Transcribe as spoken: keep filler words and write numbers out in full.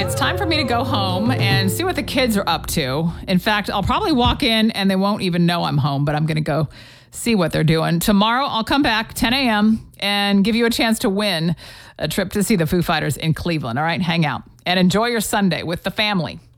it's time for me to go home and see what the kids are up to. In fact, I'll probably walk in and they won't even know I'm home, but I'm going to go see what they're doing. Tomorrow, I'll come back ten a.m. and give you a chance to win a trip to see the Foo Fighters in Cleveland. All right, hang out and enjoy your Sunday with the family.